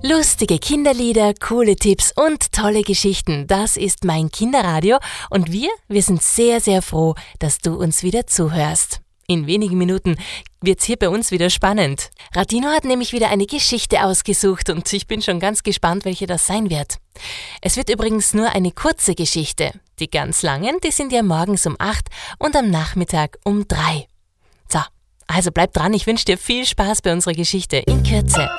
Lustige Kinderlieder, coole Tipps und tolle Geschichten. Das ist mein Kinderradio und wir sind sehr, sehr froh, dass du uns wieder zuhörst. In wenigen Minuten wird's hier bei uns wieder spannend. Radino hat nämlich wieder eine Geschichte ausgesucht und ich bin schon ganz gespannt, welche das sein wird. Es wird übrigens nur eine kurze Geschichte. Die ganz langen, die sind ja morgens um 8 und am Nachmittag um 3. So, also bleib dran, ich wünsche dir viel Spaß bei unserer Geschichte in Kürze.